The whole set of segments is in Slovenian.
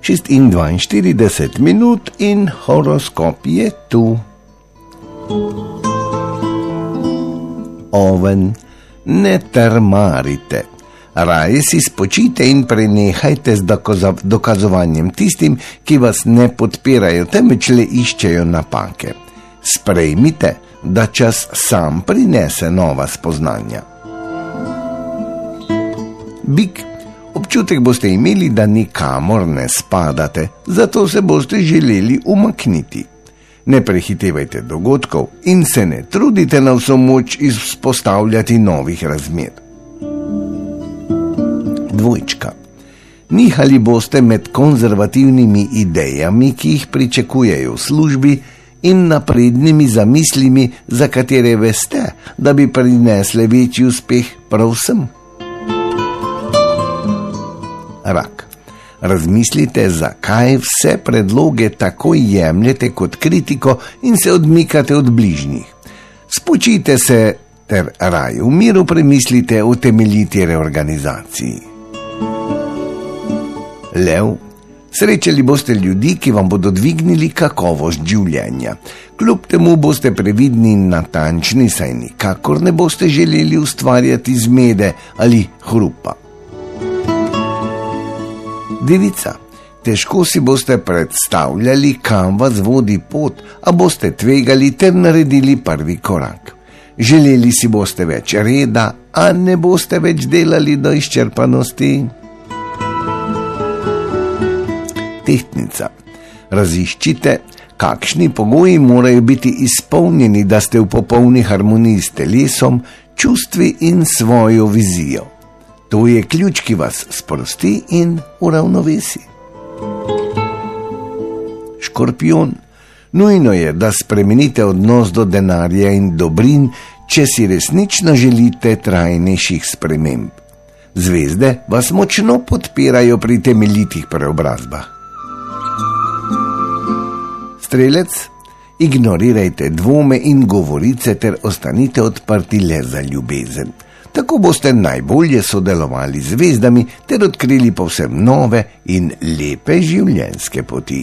6:42 minut in horoskop je tu. Oven, ne trmarite. Raje si spočite in prenehajte z dokazovanjem tistim, ki vas ne podpirajo, temveč le iščejo napake. Sprejmite, da čas sam prinese nova spoznanja. Bik, občutek boste imeli, da nikamor ne spadate, zato se boste želeli umakniti. Ne prehitevajte dogodkov in se ne trudite na vso moč izpostavljati novih razmer. Dvojčka. Nihali boste med konzervativnimi idejami, ki jih pričakujejo v službi, in naprednimi zamislimi, za katere veste, da bi prinesle večji uspeh prav vsem. Rak. Razmislite, zakaj vse predloge takoj jemljete kot kritiko in se odmikate od bližnjih. Spočite se ter raje v miru premislite o temeljiti reorganizaciji. Lev. Srečali boste ljudi, ki vam bodo dvignili kakovost življenja. Kljub temu boste previdni in natančni, saj nikakor ne boste želeli ustvarjati zmede ali hrupa. Devica. Težko si boste predstavljali, kam vas vodi pot, a boste tvegali ter naredili prvi korak. Želeli si boste več reda, a ne boste več delali do izčrpanosti. Tehtnica. Raziščite, kakšni pogoji morajo biti izpolnjeni, da ste v popolni harmoniji s telesom, čustvi in svojo vizijo. To je ključ, ki vas sprosti in uravnovesi. Škorpijon. Nujno je, da spremenite odnos do denarja in dobrin, če si resnično želite trajnejših sprememb. Zvezde vas močno podpirajo pri temeljitih preobrazbah. Strelec. Ignorirajte dvome in govorice ter ostanite odprti le za ljubezen. Tako boste najbolje sodelovali z zvezdami ter odkrili povsem nove in lepe življenjske poti.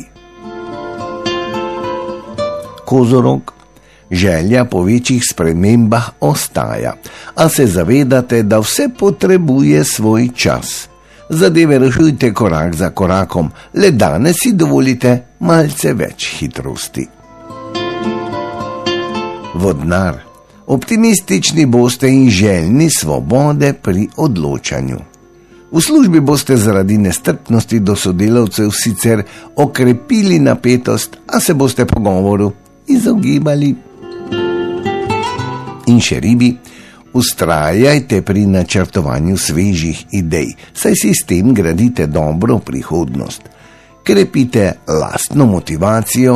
Kozorog. Želja po večjih spremembah ostaja, a se zavedate, da vse potrebuje svoj čas. Zadeve rešujte korak za korakom, le danes si dovolite malce več hitrosti. Vodnar. Optimistični boste in željni svobode pri odločanju. V službi boste zaradi nestrpnosti do sodelavcev sicer okrepili napetost, a se boste pogovoru izogibali. In še ribi. Vztrajajte pri načrtovanju svežih idej, saj si s tem gradite dobro prihodnost. Krepite lastno motivacijo